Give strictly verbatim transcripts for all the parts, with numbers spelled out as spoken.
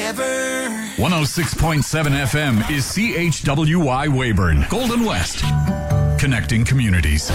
forever. one oh six point seven F M is C H W Y Weyburn, Golden West. Connecting communities.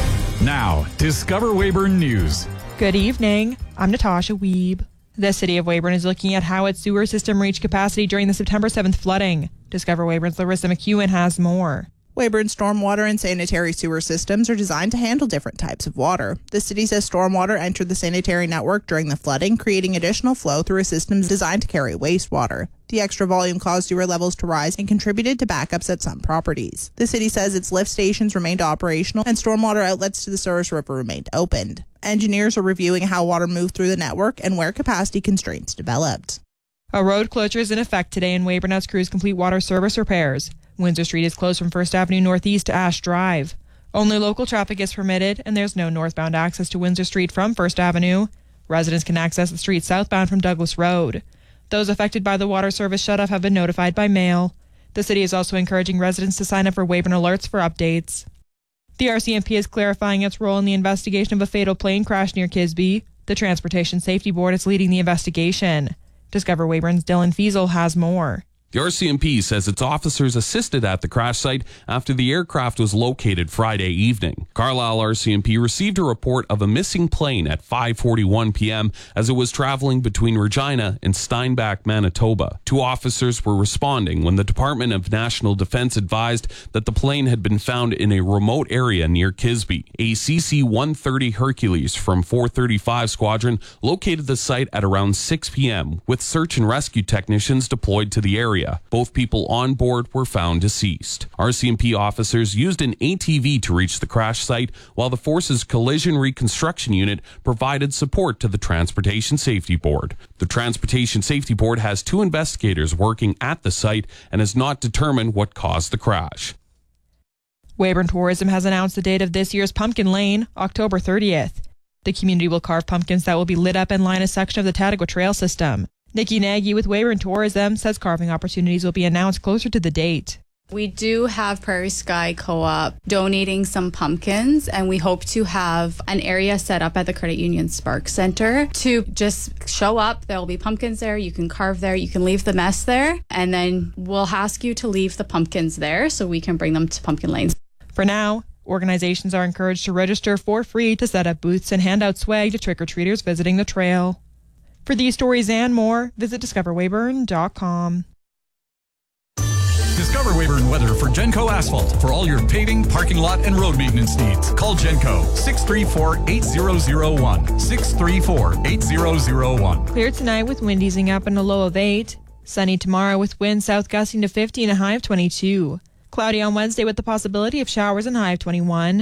Now, Discover Weyburn News. Good evening. I'm Natasha Wiebe. The city of Weyburn is looking at how its sewer system reached capacity during the September seventh flooding. Discover Weyburn's Larissa McEwen has more. Weyburn's stormwater and sanitary sewer systems are designed to handle different types of water. The city says stormwater entered the sanitary network during the flooding, creating additional flow through a system designed to carry wastewater. The extra volume caused sewer levels to rise and contributed to backups at some properties. The city says its lift stations remained operational and stormwater outlets to the Souris River remained opened. Engineers are reviewing how water moved through the network and where capacity constraints developed. A road closure is in effect today in Weyburn as crews complete water service repairs. Windsor Street is closed from First Avenue Northeast to Ash Drive. Only local traffic is permitted, and there's no northbound access to Windsor Street from First Avenue. Residents can access the street southbound from Douglas Road. Those affected by the water service shutoff have been notified by mail. The city is also encouraging residents to sign up for Weyburn Alerts for updates. The R C M P is clarifying its role in the investigation of a fatal plane crash near Kisby. The Transportation Safety Board is leading the investigation. Discover Weyburn's Dylan Fiesel has more. The R C M P says its officers assisted at the crash site after the aircraft was located Friday evening. Carlisle R C M P received a report of a missing plane at five forty-one p.m. as it was traveling between Regina and Steinbach, Manitoba. Two officers were responding when the Department of National Defence advised that the plane had been found in a remote area near Kisby. A C C one thirty Hercules from four thirty-five Squadron located the site at around six p.m. with search and rescue technicians deployed to the area. Both people on board were found deceased. R C M P officers used an A T V to reach the crash site, while the Force's Collision Reconstruction Unit provided support to the Transportation Safety Board. The Transportation Safety Board has two investigators working at the site and has not determined what caused the crash. Weyburn Tourism has announced the date of this year's Pumpkin Lane, October thirtieth. The community will carve pumpkins that will be lit up and line a section of the Tatago Trail system. Nikki Nagy with Weyburn Tourism says carving opportunities will be announced closer to the date. We do have Prairie Sky Co-op donating some pumpkins, and we hope to have an area set up at the Credit Union Spark Center to just show up. There will be pumpkins there. You can carve there. You can leave the mess there, and then we'll ask you to leave the pumpkins there so we can bring them to Pumpkin Lanes. For now, organizations are encouraged to register for free to set up booths and hand out swag to trick-or-treaters visiting the trail. For these stories and more, visit discover weyburn dot com. Discover Weyburn weather for Genco Asphalt. For all your paving, parking lot, and road maintenance needs, call Genco six three four, eight zero zero one. six three four, eight zero zero one. Clear tonight with wind easing up and a low of eight. Sunny tomorrow with winds south gusting to fifty and a high of twenty-two. Cloudy on Wednesday with the possibility of showers and high of twenty-one.